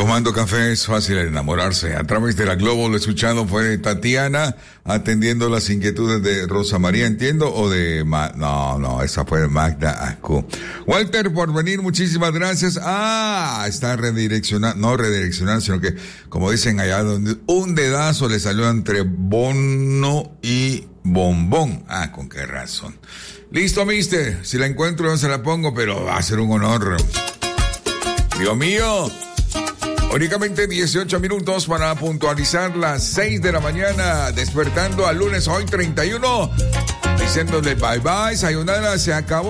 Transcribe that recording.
Tomando café es fácil enamorarse. A través de la Globo lo escuchado fue Tatiana atendiendo las inquietudes de Rosa María, entiendo, o de no, esa fue de Magda Ascu. Walter, por venir, muchísimas gracias. Está no redireccionando, sino que, como dicen allá, donde un dedazo le salió entre Bono y Bombón. ¿Con qué razón? Listo, mister. Si la encuentro no se la pongo, pero va a ser un honor. Dios mío. Únicamente 18 minutos para puntualizar las 6 de la mañana, despertando al lunes hoy 31, diciéndole bye bye, sayonara, se acabó.